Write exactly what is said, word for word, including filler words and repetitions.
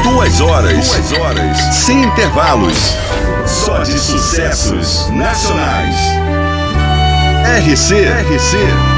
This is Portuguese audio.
Duas horas. Duas horas. Sem intervalos. Só de sucessos nacionais. R C. R C.